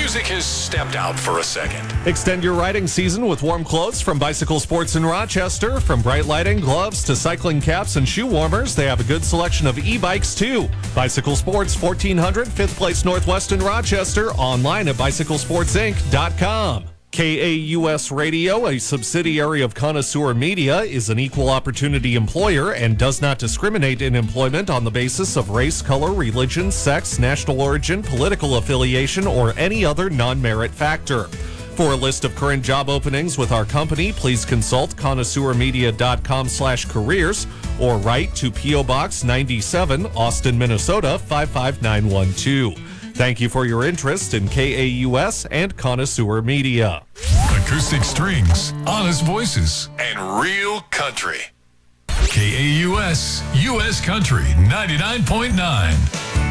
music has stepped out for a second. Extend your riding season with warm clothes from Bicycle Sports in Rochester. From bright lighting, gloves to cycling caps and shoe warmers, they have a good selection of e-bikes too. Bicycle Sports, 1400 5th Place Northwest in Rochester. Online at bicyclesportsinc.com. KAUS Radio, a subsidiary of Connoisseur Media, is an equal opportunity employer and does not discriminate in employment on the basis of race, color, religion, sex, national origin, political affiliation, or any other non-merit factor. For a list of current job openings with our company, please consult connoisseurmedia.com/careers or write to P.O. Box 97, Austin, Minnesota 55912. Thank you for your interest in KAUS and Connoisseur Media. Acoustic strings, honest voices, and real country. KAUS, U.S. Country 99.9.